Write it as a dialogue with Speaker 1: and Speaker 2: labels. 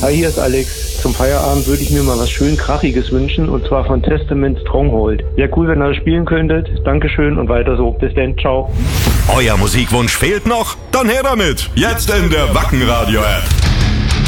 Speaker 1: Hi, hier ist Alex. Zum Feierabend würde ich mir mal was schön Krachiges wünschen, und zwar von Testament Stronghold. Wäre cool, wenn ihr das spielen könntet. Dankeschön und weiter so. Bis dann, ciao.
Speaker 2: Euer Musikwunsch fehlt noch? Dann her damit. Jetzt in der Wacken Radio App.